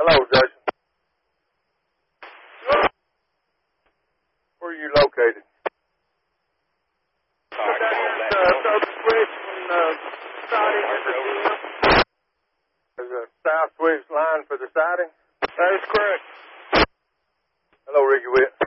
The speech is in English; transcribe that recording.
Hello, Jason. Where are you located? There's a southwest line for the siding? That is correct. Hello, Ricky Witt.